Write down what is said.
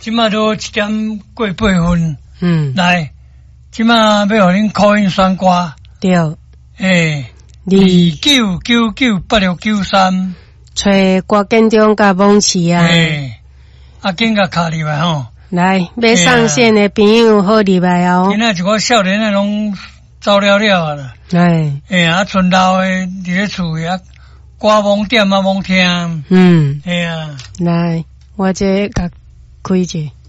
即马都7点过8分。来，即马要互恁call in选歌。 对。 29998693。 找郭建中甲蒙奇啊。 紧甲卡入来吼。 来，要上线的朋友好入来哦。 今仔一个少年的拢走了啊啦。剩老的伫咧厝啊，歌罔点啊罔听。 来，我这甲开者。